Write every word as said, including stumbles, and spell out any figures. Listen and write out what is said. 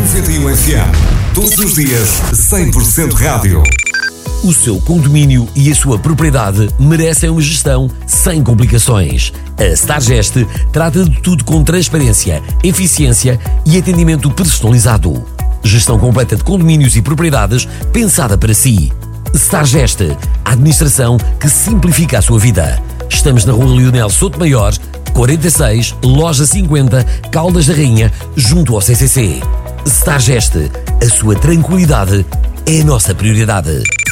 noventa e um F M. Todos os dias, cem por cento rádio. O seu condomínio e a sua propriedade merecem uma gestão sem complicações. A Stargest trata de tudo com transparência, eficiência e atendimento personalizado. Gestão completa de condomínios e propriedades pensada para si. Stargest, a administração que simplifica a sua vida. Estamos na Rua Leonel Sotomayor, quarenta e seis, Loja cinquenta, Caldas da Rainha, junto ao C C C. Stargest, a sua tranquilidade é a nossa prioridade.